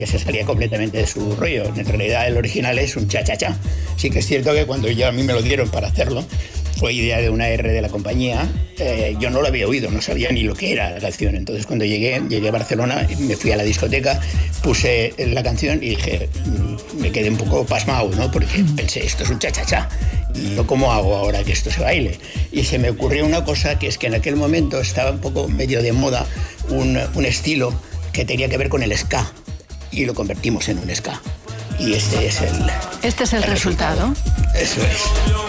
que se salía completamente de su rollo. En realidad el original es un cha-cha-cha. Sí que es cierto que cuando ya a mí me lo dieron para hacerlo, fue idea de una R de la compañía. Yo no lo había oído, no sabía ni lo que era la canción. Entonces cuando llegué a Barcelona, me fui a la discoteca, puse la canción y dije, me quedé un poco pasmado, ¿no? Porque pensé, esto es un cha-cha-cha. ¿Y yo cómo hago ahora que esto se baile? Y se me ocurrió una cosa, que es que en aquel momento estaba un poco medio de moda un estilo que tenía que ver con el ska. Y lo convertimos en un ska. Y este es el resultado. Eso es.